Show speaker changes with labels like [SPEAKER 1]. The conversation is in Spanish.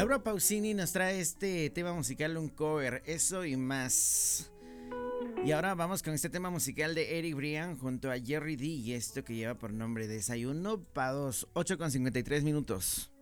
[SPEAKER 1] Laura Pausini nos trae este tema musical, un cover, eso y más. Y ahora vamos con este tema musical de Eric Brian junto a Jerry D y esto que lleva por nombre Desayuno pa' dos, 8:53 minutos.